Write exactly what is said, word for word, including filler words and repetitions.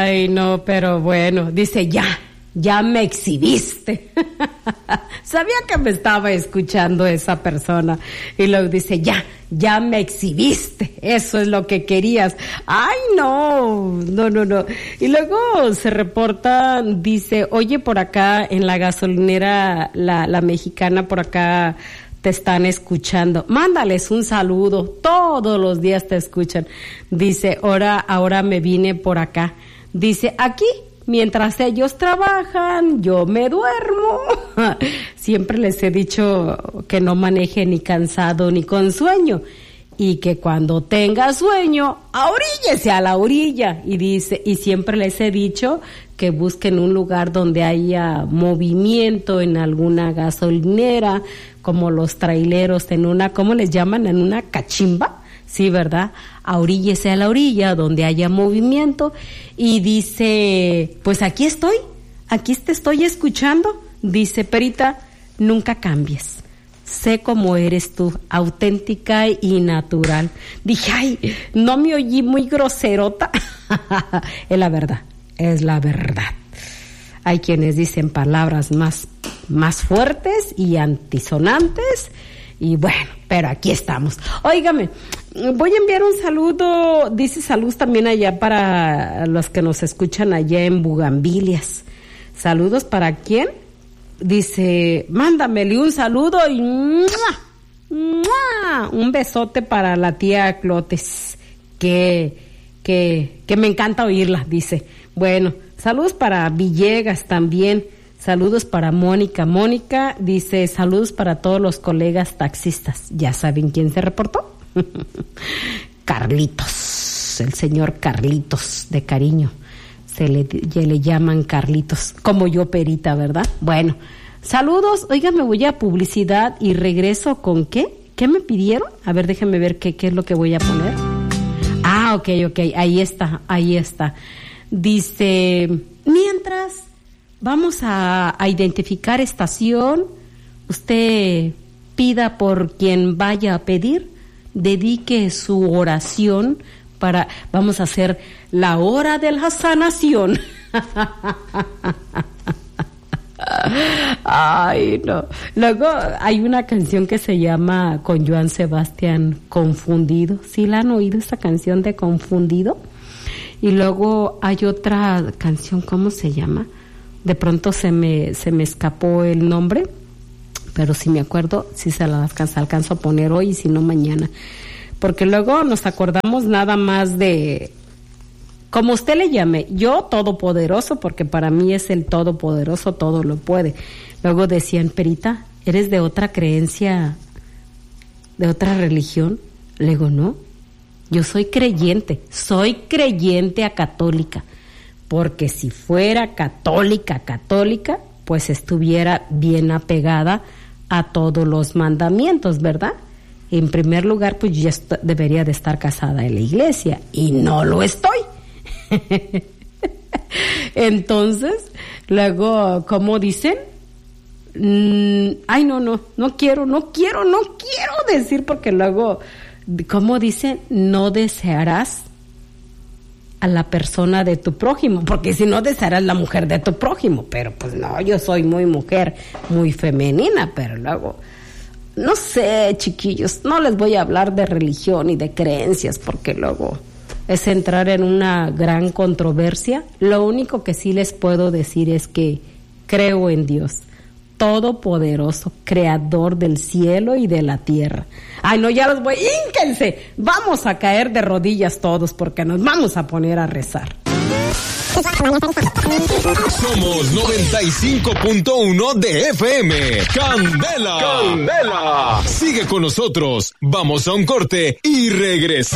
Ay, no, pero bueno, dice ya, ya me exhibiste. Sabía que me estaba escuchando esa persona y luego dice ya, ya me exhibiste, eso es lo que querías. Ay, no, no, no, no. Y luego se reporta, dice, oye, por acá en la gasolinera, la, la mexicana por acá te están escuchando. Mándales un saludo, todos los días te escuchan. Dice, ahora, ahora me vine por acá. Dice, aquí, mientras ellos trabajan, yo me duermo. Siempre les he dicho que no maneje ni cansado ni con sueño. Y que cuando tenga sueño, ahoríllese a la orilla. Y dice, y siempre les he dicho que busquen un lugar donde haya movimiento en alguna gasolinera, como los traileros en una, ¿cómo les llaman? En una cachimba. Sí, ¿verdad? Ahoríllese a la orilla donde haya movimiento. Y dice, pues aquí estoy, aquí te estoy escuchando. Dice, Perita, nunca cambies. Sé cómo eres tú, auténtica y natural. Dije, ay, no me oí muy groserota. Es la verdad, es la verdad. Hay quienes dicen palabras más, más fuertes y antisonantes. Y bueno, pero aquí estamos. Óigame, voy a enviar un saludo, dice salud también allá para los que nos escuchan allá en Bugambilias. Saludos para quién. Dice, mándamele un saludo y ¡mua! ¡mua! Un besote para la tía Clotes, que, que, que me encanta oírla, dice. Bueno, saludos para Villegas también. Saludos para Mónica. Mónica dice, saludos para todos los colegas taxistas. ¿Ya saben quién se reportó? Carlitos, el señor Carlitos, de cariño. Se le, ya le llaman Carlitos, como yo, Perita, ¿verdad? Bueno, saludos. Oigan, me voy a publicidad y regreso con ¿qué? ¿Qué me pidieron? A ver, déjenme ver qué, qué es lo que voy a poner. Ah, ok, ok, ahí está, ahí está. Dice, mientras vamos a, a identificar estación, usted pida por quien vaya a pedir, dedique su oración para, vamos a hacer la hora de la sanación. Ay, no. Luego hay una canción que se llama con Joan Sebastián, Confundido. ¿Sí la han oído esa canción de Confundido? Y luego hay otra canción, ¿cómo se llama? De pronto se me se me escapó el nombre, pero si me acuerdo, si se la alcanzo, alcanzo a poner hoy y si no mañana. Porque luego nos acordamos nada más de, como usted le llame, yo todopoderoso, porque para mí es el todopoderoso, todo lo puede. Luego decían, Perita, ¿eres de otra creencia, de otra religión? Le digo, no, yo soy creyente, soy creyente a católica, porque si fuera católica, católica, pues estuviera bien apegada a todos los mandamientos, ¿verdad? En primer lugar, pues ya est- debería de estar casada en la iglesia y no lo estoy. Entonces, luego, ¿cómo dicen? Mm, ay, no, no, no quiero, no quiero, no quiero decir porque luego, ¿cómo dicen? No desearás a la persona de tu prójimo, porque si no desearás la mujer de tu prójimo, pero pues no, yo soy muy mujer, muy femenina, pero luego... No sé, chiquillos, no les voy a hablar de religión y de creencias porque luego es entrar en una gran controversia. Lo único que sí les puedo decir es que creo en Dios, todopoderoso, creador del cielo y de la tierra. Ay, no, ya los voy, ínquense, vamos a caer de rodillas todos porque nos vamos a poner a rezar. Somos noventa y cinco punto uno de F M. Candela. Candela. Sigue con nosotros. Vamos a un corte y regresamos.